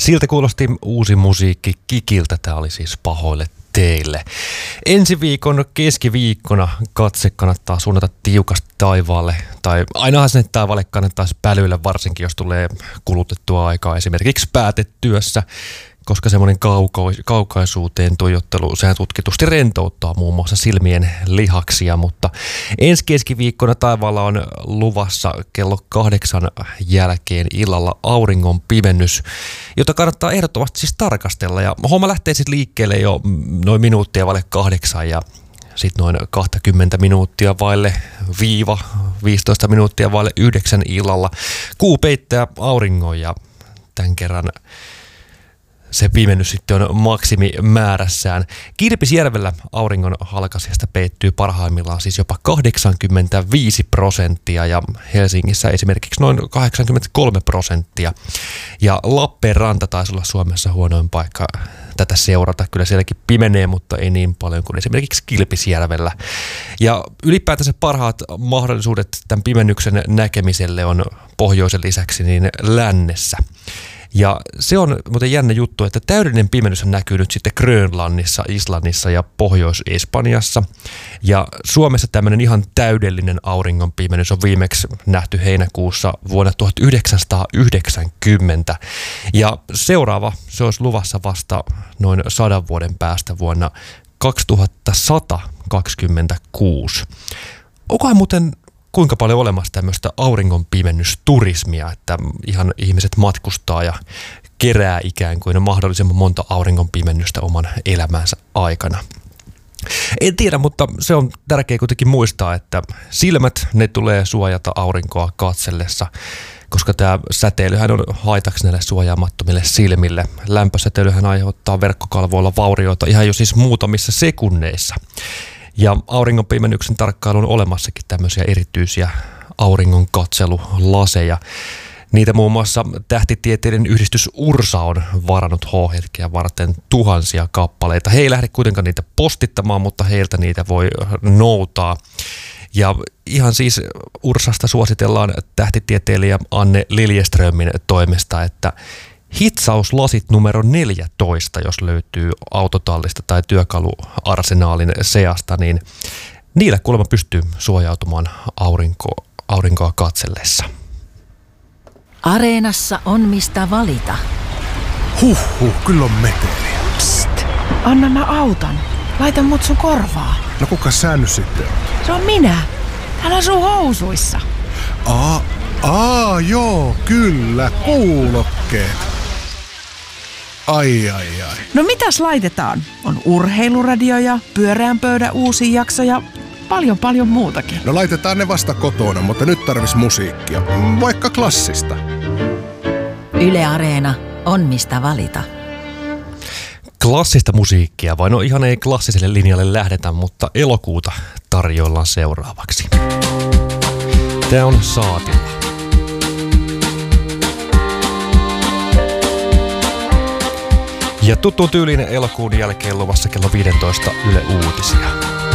Siltä kuulosti uusi musiikki Kikiltä. Tämä oli siis Pahoille teille. Ensi viikon keskiviikkona katse kannattaa suunnata tiukasti taivaalle. Tai ainahan sinne taivaalle kannattaisi pälyillä, varsinkin jos tulee kulutettua aikaa esimerkiksi päätetyössä. Koska semmoinen kaukaisuuteen tuijottelu, sehän tutkitusti rentouttaa muun muassa silmien lihaksia, mutta ensi keskiviikkona taivaalla on luvassa kello 8 jälkeen illalla auringon pimennys, jota kannattaa ehdottomasti siis tarkastella. Ja homma lähtee siis liikkeelle jo noin minuuttia vaille 8 ja sitten noin 20 minuuttia vaille 15 minuuttia vaille 9 illalla. Kuu peittää auringon ja tämän kerran se pimennys sitten on maksimimäärässään. Kilpisjärvellä auringon halkaisijasta peittyy parhaimmillaan siis jopa 85% ja Helsingissä esimerkiksi noin 83%. Ja Lappeenranta taisi olla Suomessa huonoin paikka tätä seurata. Kyllä sielläkin pimenee, mutta ei niin paljon kuin esimerkiksi Kilpisjärvellä. Ja ylipäätänsä parhaat mahdollisuudet tämän pimennyksen näkemiselle on pohjoisen lisäksi niin lännessä. Ja se on muuten jännä juttu, että täydellinen pimennys näkyy nyt sitten Grönlannissa, Islannissa ja Pohjois-Espanjassa. Ja Suomessa tämmöinen ihan täydellinen auringon pimennys on viimeksi nähty heinäkuussa vuonna 1990. Ja seuraava, se olisi luvassa vasta noin 100 vuoden päästä vuonna 2126. Onkohan muuten kuinka paljon olemassa tämmöistä auringonpimennysturismia, että ihan ihmiset matkustaa ja kerää ikään kuin mahdollisimman monta auringonpimennystä oman elämänsä aikana. En tiedä, mutta se on tärkeää kuitenkin muistaa, että silmät, ne tulee suojata aurinkoa katsellessa, koska tämä säteilyhän on haitaksi näille suojaamattomille silmille. Lämpösäteilyhän aiheuttaa verkkokalvoilla vaurioita ihan jo siis muutamissa sekunneissa. Ja auringonpimennyksen tarkkailu on olemassakin tämmöisiä erityisiä auringonkatselulaseja. Niitä muun muassa tähtitieteiden yhdistys URSA on varannut H-hetkeä varten tuhansia kappaleita. He ei lähde kuitenkaan niitä postittamaan, mutta heiltä niitä voi noutaa. Ja ihan siis URSAsta suositellaan tähtitieteilijä Anne Liljeströmin toimesta, että hitsauslasit numero 14, jos löytyy autotallista tai työkaluarsenaalin seasta, niin niillä kuulemma pystyy suojautumaan aurinkoa katsellessa. Areenassa on mistä valita. Kyllä on meteliä. Psst, anna mä autan. Laita mut sun korvaa. No kuka sä nyt sitten on? Se on minä. Täällä on sun housuissa. Joo, kyllä, kuulokkeet. Ai. No mitäs laitetaan? On urheiluradio ja pyöreän pöydän uusi jakso ja paljon muutakin. No laitetaan ne vasta kotona, mutta nyt tarvis musiikkia. Vaikka klassista. Yle Areena on mistä valita. Klassista musiikkia, vai no ihan ei klassiselle linjalle lähdetä, mutta elokuuta tarjoillaan seuraavaksi. Tää on Saatilla. Ja tuttuun tyyliin elokuun jälkeen luvassa kello 15 Yle Uutisia.